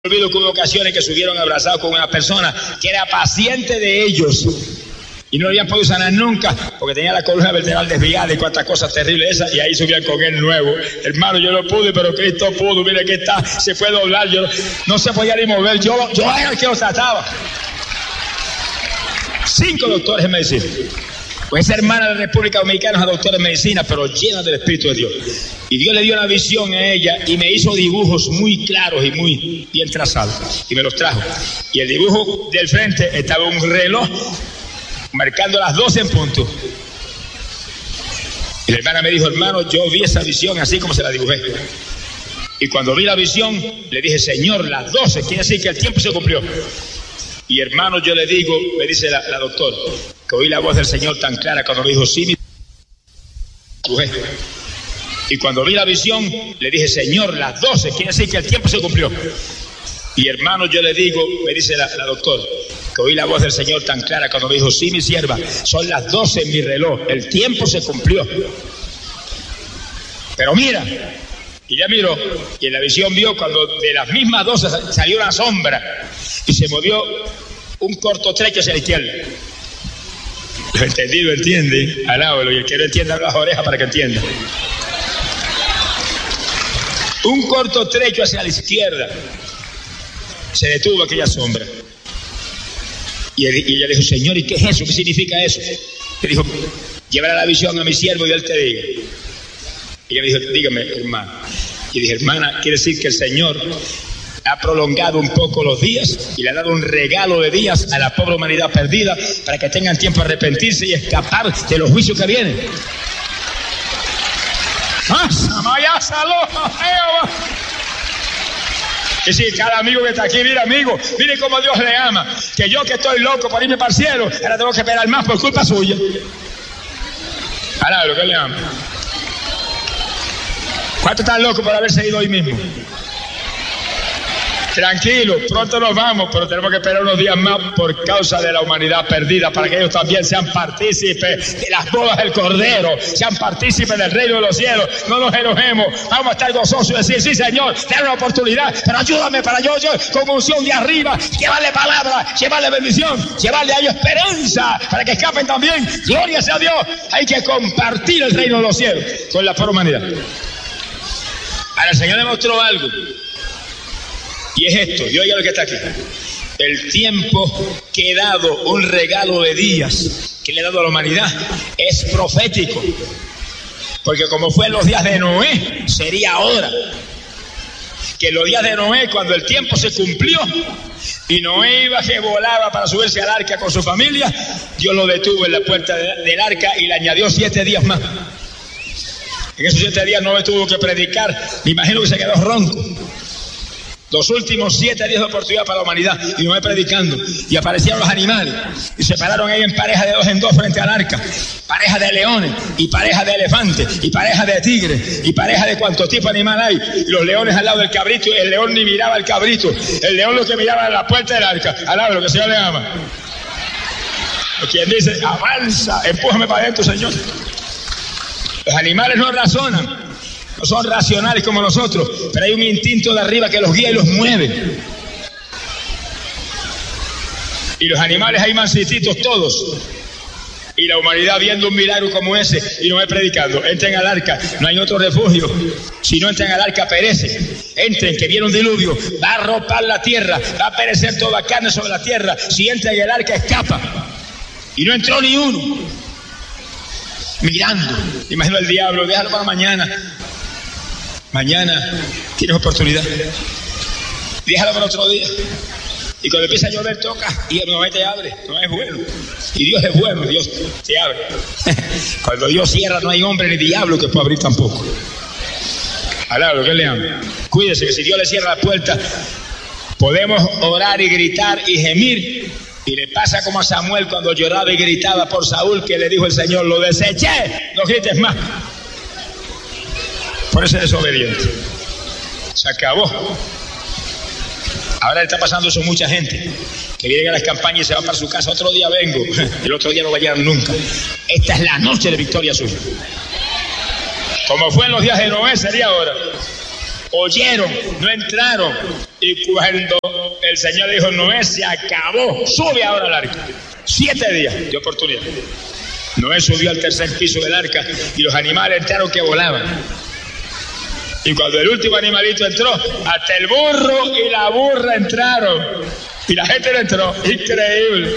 olvido que hubo ocasiones que subieron abrazados con una persona que era paciente de ellos y no lo habían podido sanar nunca porque tenía la columna vertebral desviada y cuantas cosas terribles esas, y ahí subían con él nuevo. Hermano, yo no pude, pero Cristo pudo. Mire que está, se fue a doblar, yo no se podía ni mover, yo era el que lo trataba. 5 doctores en medicina. Pues esa hermana de la República Dominicana es doctora en medicina, pero llena del Espíritu de Dios. Y Dios le dio una visión a ella y me hizo dibujos muy claros y muy bien trazados. Y me los trajo. Y el dibujo del frente estaba un reloj marcando las 12 en punto. Y la hermana me dijo: hermano, yo vi esa visión así como se la dibujé. Y cuando vi la visión, le dije: Señor, las 12, quiere decir que el tiempo se cumplió. Y hermano, yo le digo, me dice la doctora, que oí la voz del Señor tan clara cuando me dijo: sí, mi mujer. Y cuando vi la visión, le dije: Señor, las 12, quiere decir que el tiempo se cumplió. Y hermano, yo le digo, me dice la doctora, que oí la voz del Señor tan clara cuando me dijo: sí, mi sierva, son las 12 en mi reloj, el tiempo se cumplió. Pero mira, y ya miró, y en la visión vio cuando de las mismas 12 salió una sombra y se movió un corto trecho hacia la izquierda. Lo entendí, lo entiende, alábalo, y el que no entienda abre las orejas para que entienda. Un corto trecho hacia la izquierda se detuvo aquella sombra. Y ella le dijo: Señor, ¿y qué es eso? ¿Qué significa eso? Le dijo: llévala la visión a mi siervo y él te diga. Y ella me dijo: dígame, hermano. Y dije: hermana, quiere decir que el Señor ha prolongado un poco los días y le ha dado un regalo de días a la pobre humanidad perdida para que tengan tiempo a arrepentirse y escapar de los juicios que vienen. Es decir, cada amigo que está aquí, mire amigo, mire cómo Dios le ama, que yo que estoy loco por irme para el cielo, ahora tengo que esperar más por culpa suya. Ahora lo que le ama. ¿Cuántos están locos por haberse ido hoy mismo? Tranquilo, pronto nos vamos, pero tenemos que esperar unos días más por causa de la humanidad perdida, para que ellos también sean partícipes de las bodas del Cordero, sean partícipes del reino de los cielos. No nos enojemos, vamos a estar gozosos y decir: sí, Señor, dame una oportunidad, pero ayúdame para yo con unción de arriba, llevarle palabra, llevarle bendición, llevarle a ellos esperanza, para que escapen también. Gloria sea a Dios. Hay que compartir el reino de los cielos con la pobre humanidad. Ahora el Señor le mostró algo. Y es esto, y oiga lo que está aquí. El tiempo que he dado, un regalo de días que le he dado a la humanidad, es profético. Porque como fue en los días de Noé, sería ahora. Que en los días de Noé, cuando el tiempo se cumplió y Noé iba que volaba para subirse al arca con su familia, Dios lo detuvo en la puerta del arca y le añadió 7 días más. En esos 7 días Noé tuvo que predicar, me imagino que se quedó ronco. Los últimos 7 días de oportunidad para la humanidad, y Noé predicando, y aparecieron los animales, y se pararon ahí en pareja de 2 en 2 frente al arca, pareja de leones, y pareja de elefantes, y pareja de tigres, y pareja de cuánto tipo de animal hay, y los leones al lado del cabrito, y el león ni miraba al cabrito, el león lo que miraba era la puerta del arca, al lado de lo que el Señor le ama. O quien dice: avanza, empújame para adentro, Señor. Los animales no razonan, no son racionales como nosotros, pero hay un instinto de arriba que los guía y los mueve. Y los animales hay mansititos todos. Y la humanidad viendo un milagro como ese y no es predicando: entren al arca, no hay otro refugio. Si no entran al arca perecen. Entren, que viene un diluvio, va a arropar la tierra, va a perecer toda carne sobre la tierra. Si entran en el arca escapa. Y no entró ni uno. Mirando, imagino al diablo: déjalo para mañana. Mañana tienes oportunidad. Déjalo para otro día. Y cuando empieza a llover, toca y no te abre. No es bueno. Y Dios es bueno, Dios te abre. Cuando Dios cierra, no hay hombre ni diablo que pueda abrir tampoco. Alablo, que le ama. Cuídese que si Dios le cierra la puerta, podemos orar y gritar y gemir. Y le pasa como a Samuel cuando lloraba y gritaba por Saúl, que le dijo el Señor: lo deseché, no grites más. Por ese desobediente. Se acabó. Ahora le está pasando eso a mucha gente, que viene a las campañas y se va para su casa: otro día vengo, el otro día no va a llegar nunca. Esta es la noche de victoria suya. Como fue en los días de Noé, sería ahora. Oyeron, no entraron, Y cuando el Señor dijo, Noé, se acabó, sube ahora al arca. 7 días de oportunidad. Noé subió al tercer piso del arca y los animales entraron que volaban. Y cuando el último animalito entró, hasta el burro y la burra entraron. Y la gente no entró. Increíble.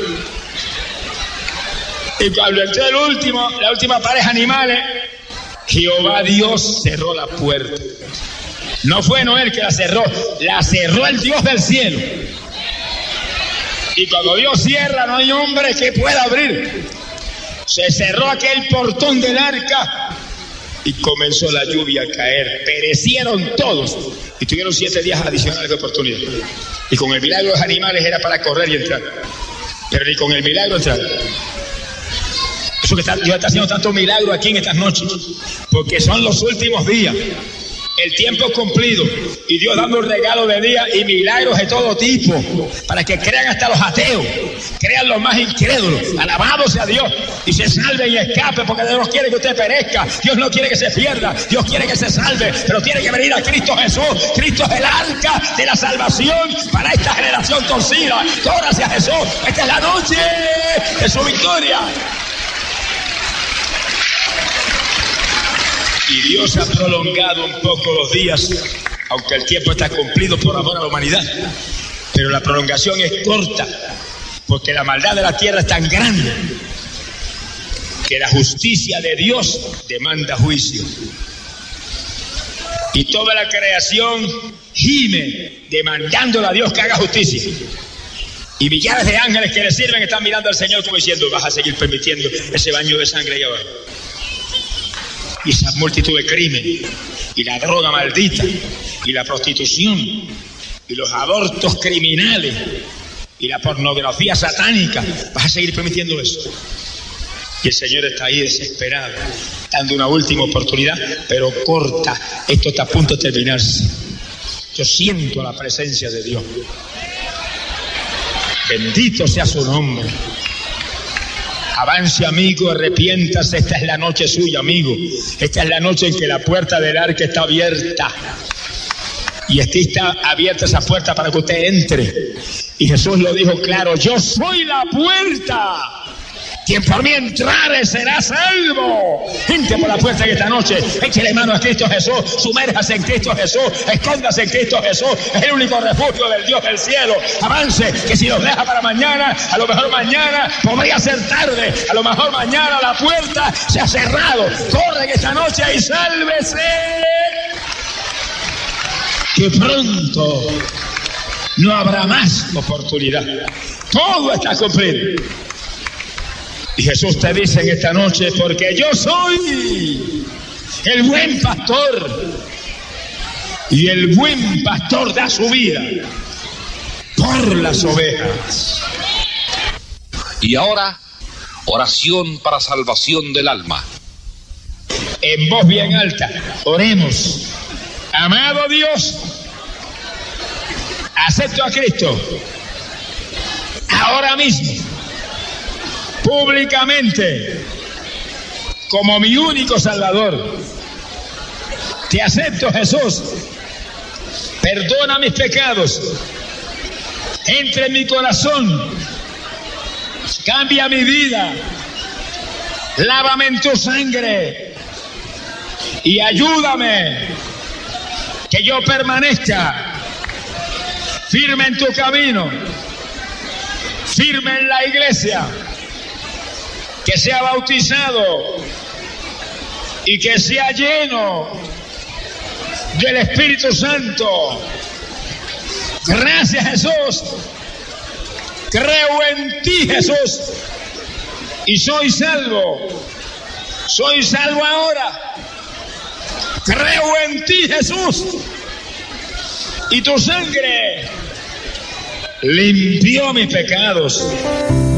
Y cuando entró la última pareja de animales, Jehová Dios cerró la puerta. No fue Noé el que la cerró el Dios del cielo. Y cuando Dios cierra, no hay hombre que pueda abrir. Se cerró aquel portón del arca y comenzó la lluvia a caer. Perecieron todos y tuvieron 7 días adicionales de oportunidad. Y con el milagro de los animales era para correr y entrar. Pero ni con el milagro entrar. Eso que Dios está haciendo tanto milagro aquí en estas noches, porque son los últimos días. El tiempo es cumplido y Dios dando un regalo de día y milagros de todo tipo para que crean hasta los ateos, crean los más incrédulos. Alabado sea Dios y se salven y escapen, porque Dios no quiere que usted perezca, Dios no quiere que se pierda, Dios quiere que se salve, pero tiene que venir a Cristo Jesús. Cristo es el arca de la salvación para esta generación torcida. Gloria a Jesús. Esta es la noche de su victoria. Y Dios ha prolongado un poco los días, aunque el tiempo está cumplido por amor a la humanidad. Pero la prolongación es corta, porque la maldad de la tierra es tan grande que la justicia de Dios demanda juicio. Y toda la creación gime demandándole a Dios que haga justicia. Y millares de ángeles que le sirven están mirando al Señor como diciendo, vas a seguir permitiendo ese baño de sangre ahí abajo. Y esa multitud de crimen, y la droga maldita, y la prostitución, y los abortos criminales, y la pornografía satánica, vas a seguir permitiendo eso. Y el Señor está ahí desesperado, dando una última oportunidad, pero corta. Esto está a punto de terminarse. Yo siento la presencia de Dios. Bendito sea su nombre. Avance, amigo, arrepiéntase. Esta es la noche suya, amigo. Esta es la noche en que la puerta del arca está abierta. Y está abierta esa puerta para que usted entre. Y Jesús lo dijo claro, yo soy la puerta. Quien por mí entrare será salvo. Entre por la puerta en esta noche. Échele mano a Cristo Jesús. Sumérjase en Cristo Jesús. Escóndase en Cristo Jesús. Es el único refugio del Dios del cielo. Avance, que si los deja para mañana, a lo mejor mañana podría ser tarde. A lo mejor mañana la puerta se ha cerrado. Corre esta noche y sálvese. Que pronto no habrá más oportunidad. Todo está cumplido. Y Jesús te dice en esta noche, porque yo soy el buen pastor, y el buen pastor da su vida por las ovejas. Y ahora, oración para salvación del alma. En voz bien alta, oremos. Amado Dios, acepto a Cristo ahora mismo, públicamente, como mi único Salvador. Te acepto, Jesús. Perdona mis pecados. Entra en mi corazón. Cambia mi vida. Lávame en tu sangre. Y ayúdame que yo permanezca firme en tu camino, firme en la iglesia, que sea bautizado y que sea lleno del Espíritu Santo. Gracias, Jesús. Creo en ti, Jesús, y soy salvo. Soy salvo ahora. Creo en ti, Jesús, y tu sangre limpió mis pecados.